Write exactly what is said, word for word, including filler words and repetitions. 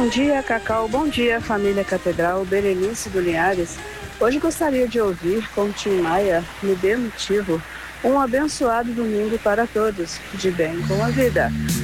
dia, Cacau. Bom dia, família Catedral, Berenice do Linhares. Hoje gostaria de ouvir com Tim Maia, Me Dê Motivo, um abençoado domingo para todos, de bem com a vida.